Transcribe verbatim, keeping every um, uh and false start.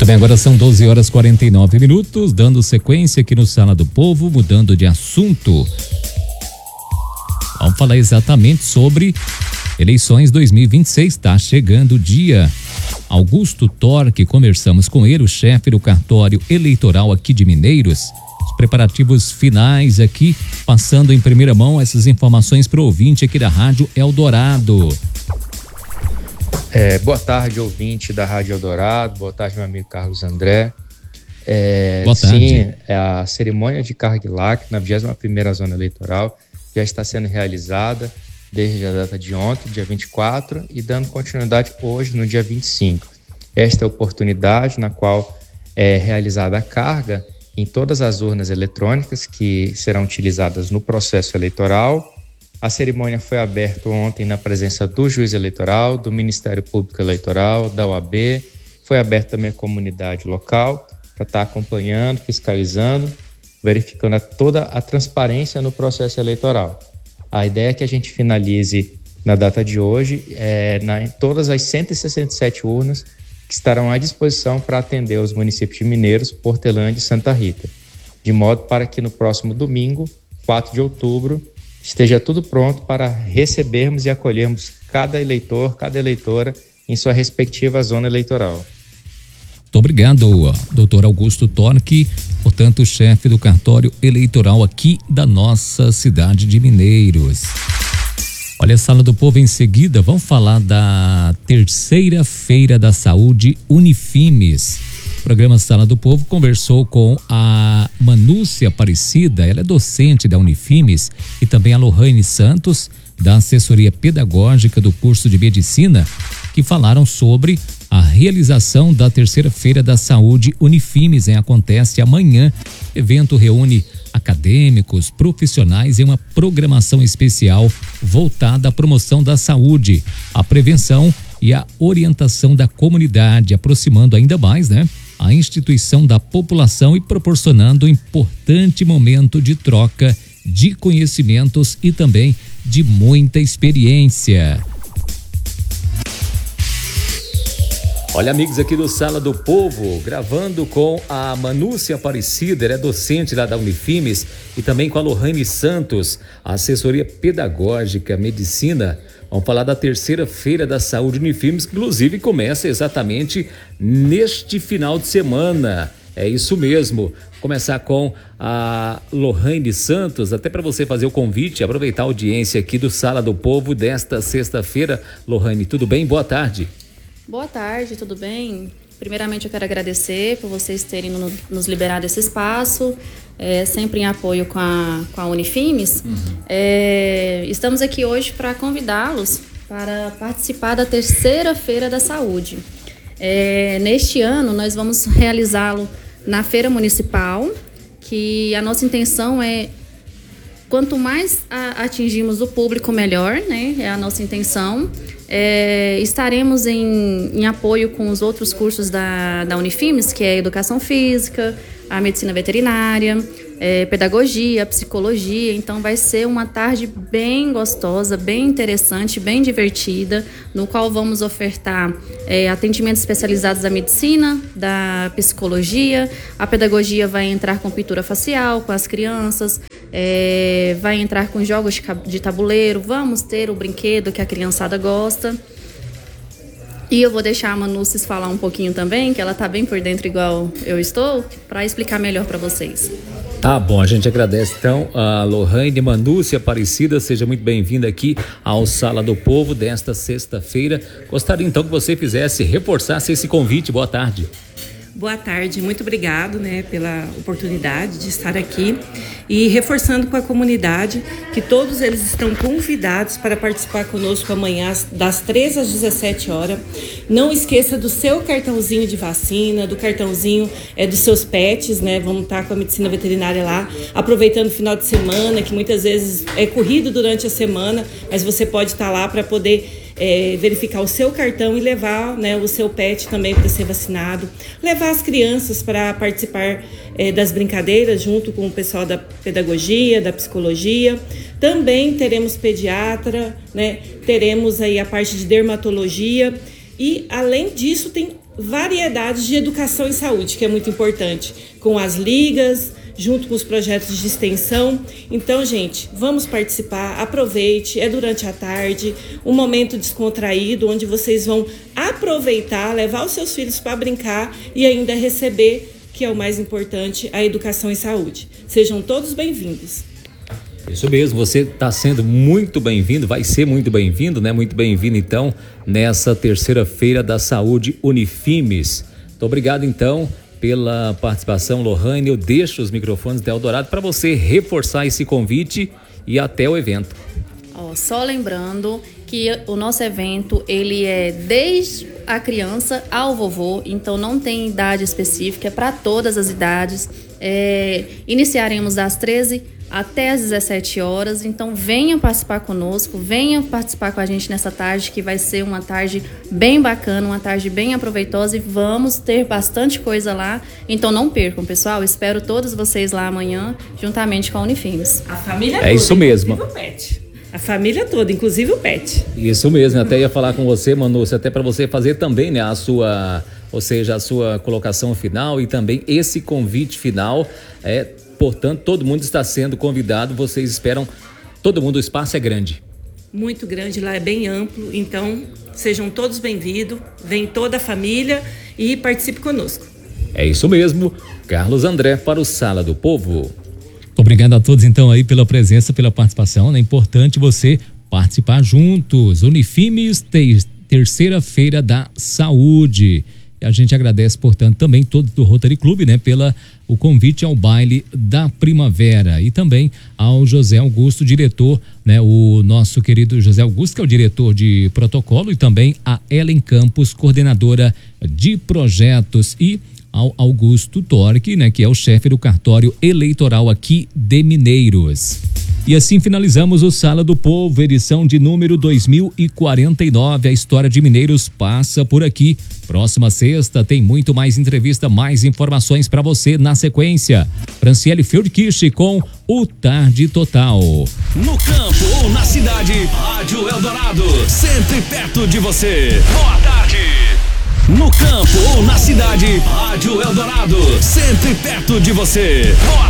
bem, agora são doze horas e quarenta e nove minutos, dando sequência aqui no Sala do Povo, mudando de assunto. Vamos falar exatamente sobre eleições dois mil e vinte e seis, está chegando o dia. Augusto Torque, conversamos com ele, o chefe do cartório eleitoral aqui de Mineiros. Os preparativos finais aqui, passando em primeira mão essas informações para o ouvinte aqui da Rádio Eldorado. É, boa tarde, ouvinte da Rádio Eldorado, boa tarde, meu amigo Carlos André. É, boa tarde. Sim, a cerimônia de carga e lacre na vigésima primeira zona eleitoral já está sendo realizada desde a data de ontem, dia vinte e quatro, e dando continuidade hoje, no dia vinte e cinco. Esta é a oportunidade na qual é realizada a carga em todas as urnas eletrônicas que serão utilizadas no processo eleitoral. A cerimônia foi aberta ontem na presença do juiz eleitoral, do Ministério Público Eleitoral, da O A B. Foi aberta também a comunidade local para estar acompanhando, fiscalizando, verificando toda a transparência no processo eleitoral. A ideia é que a gente finalize na data de hoje é, na, em todas as cento e sessenta e sete urnas que estarão à disposição para atender os municípios de Mineiros, Portelândia e Santa Rita, de modo para que no próximo domingo, quatro de outubro, esteja tudo pronto para recebermos e acolhermos cada eleitor, cada eleitora em sua respectiva zona eleitoral. Muito obrigado, doutor Augusto Torque, portanto, chefe do cartório eleitoral aqui da nossa cidade de Mineiros. Olha a Sala do Povo em seguida, vamos falar da terceira Feira da Saúde Unifimes. O programa Sala do Povo conversou com a Manúcia Aparecida, ela é docente da Unifimes, e também a Lohane Santos, da assessoria pedagógica do curso de medicina, que falaram sobre a realização da terceira Feira da Saúde Unifimes, hein? Acontece amanhã. O evento reúne acadêmicos, profissionais em uma programação especial voltada à promoção da saúde, à prevenção e à orientação da comunidade, aproximando ainda mais, né, a instituição da população e proporcionando um importante momento de troca de conhecimentos e também de muita experiência. Olha, amigos aqui do Sala do Povo, gravando com a Manúcia Aparecida, ela é docente lá da Unifimes, e também com a Lohane Santos, a assessoria pedagógica, medicina. Vamos falar da terceira Feira da Saúde Unifimes, que inclusive começa exatamente neste final de semana. É isso mesmo. Vou começar com a Lohane Santos, até para você fazer o convite, aproveitar a audiência aqui do Sala do Povo desta sexta-feira. Lohane, tudo bem? Boa tarde. Boa tarde, tudo bem? Primeiramente eu quero agradecer por vocês terem no, nos liberado esse espaço, é, sempre em apoio com a, com a Unifimes. Uhum. É, estamos aqui hoje para convidá-los para participar da terceira Feira da Saúde. É, neste ano nós vamos realizá-lo na Feira Municipal, que a nossa intenção é, quanto mais a, atingimos o público, melhor, né? É a nossa intenção. É, estaremos em, em apoio com os outros cursos da, da Unifimes, que é a Educação Física, a Medicina Veterinária, é, Pedagogia, Psicologia. Então vai ser uma tarde bem gostosa, bem interessante, bem divertida, no qual vamos ofertar é, atendimentos especializados da Medicina, da Psicologia. A Pedagogia vai entrar com pintura facial, com as crianças, é, vai entrar com jogos de, de tabuleiro, vamos ter o brinquedo que a criançada gosta. E eu vou deixar a Manúcia falar um pouquinho também, que ela tá bem por dentro igual eu estou, para explicar melhor para vocês. Tá bom, a gente agradece então a Lohane Manúcia Aparecida, seja muito bem-vinda aqui ao Sala do Povo desta sexta-feira. Gostaria então que você fizesse, reforçasse esse convite. Boa tarde. Boa tarde, muito obrigado, né, pela oportunidade de estar aqui e reforçando com a comunidade que todos eles estão convidados para participar conosco amanhã das treze às dezessete horas. Não esqueça do seu cartãozinho de vacina, do cartãozinho é, dos seus pets, né? Vamos estar com a medicina veterinária lá, aproveitando o final de semana, que muitas vezes é corrido durante a semana, mas você pode estar lá para poder É, verificar o seu cartão e levar, né, o seu pet também para ser vacinado, levar as crianças para participar é, das brincadeiras junto com o pessoal da pedagogia, da psicologia. Também teremos pediatra, né, teremos aí a parte de dermatologia E, além disso, tem variedades de educação em saúde, que é muito importante, com as ligas, junto com os projetos de extensão. Então, gente, vamos participar, aproveite, é durante a tarde, um momento descontraído, onde vocês vão aproveitar, levar os seus filhos para brincar e ainda receber, que é o mais importante, a educação em saúde. Sejam todos bem-vindos. Isso mesmo, você está sendo muito bem-vindo, vai ser muito bem-vindo, né? Muito bem-vindo, então, nessa terceira-feira da Saúde Unifimes. Muito obrigado, então, pela participação, Lohane. Eu deixo os microfones da Eldorado para você reforçar esse convite e até o evento. Oh, só lembrando que o nosso evento, ele é desde a criança ao vovô, então não tem idade específica, é para todas as idades. É, iniciaremos das treze até às dezessete horas, então venham participar conosco, venham participar com a gente nessa tarde, que vai ser uma tarde bem bacana, uma tarde bem aproveitosa, e vamos ter bastante coisa lá, então não percam, pessoal. Espero todos vocês lá amanhã, juntamente com a Unifimes. A família é toda, isso mesmo. Inclusive o Pet. A família toda, inclusive o Pet. Isso mesmo, até ia falar com você, Manúcia, até para você fazer também, né, a sua, ou seja, a sua colocação final e também esse convite final. É, portanto, todo mundo está sendo convidado, vocês esperam todo mundo, o espaço é grande. Muito grande, lá é bem amplo, então sejam todos bem-vindos, vem toda a família e participe conosco. É isso mesmo, Carlos André para o Sala do Povo. Obrigado a todos, então, aí pela presença, pela participação. É importante você participar juntos. Unifimes, ter, terceira-feira da saúde. E a gente agradece, portanto, também todos do Rotary Club, né, pela o convite ao baile da primavera, e também ao José Augusto, diretor, né, o nosso querido José Augusto, que é o diretor de protocolo, e também a Ellen Campos, coordenadora de projetos, e ao Augusto Torque, né, que é o chefe do cartório eleitoral aqui de Mineiros. E assim finalizamos o Sala do Povo, edição de número dois mil e quarenta e nove. A história de Mineiros passa por aqui. Próxima sexta tem muito mais entrevista, mais informações para você na sequência. Franciele Feldkirch com o Tarde Total. No campo ou na cidade, Rádio Eldorado, sempre perto de você. Boa tarde. No campo ou na cidade, Rádio Eldorado, sempre perto de você. Boa